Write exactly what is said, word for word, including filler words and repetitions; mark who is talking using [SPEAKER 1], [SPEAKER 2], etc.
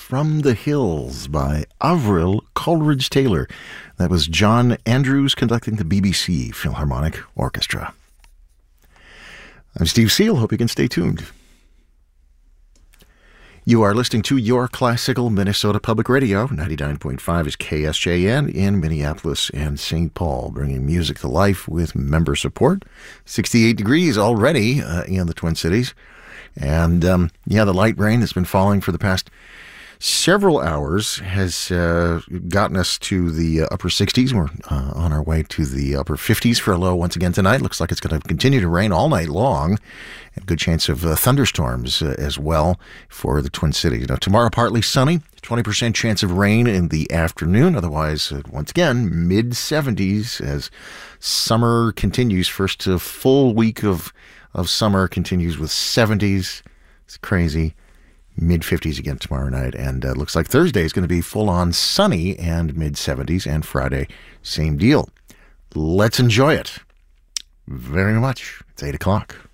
[SPEAKER 1] From the Hills by Avril Coleridge-Taylor. That was John Andrews conducting the B B C Philharmonic Orchestra. I'm Steve Seal. Hope you can stay tuned. You are listening to Your Classical Minnesota Public Radio. ninety-nine point five is K S J N in Minneapolis and Saint Paul, bringing music to life with member support. sixty-eight degrees already uh, in the Twin Cities. And, um, yeah, the light rain that's been falling for the past several hours has uh, gotten us to the uh, upper sixties. We're uh, on our way to the upper fifties for a low once again tonight. Looks like it's going to continue to rain all night long. A good chance of uh, thunderstorms uh, as well for the Twin Cities. Now, tomorrow, partly sunny, twenty percent chance of rain in the afternoon. Otherwise, uh, once again, mid seventies as summer continues. First uh, full week of, of summer continues with seventies. It's crazy. mid fifties again tomorrow night. And uh, looks like Thursday is going to be full-on sunny and mid seventies. And Friday, same deal. Let's enjoy it very much. It's eight o'clock.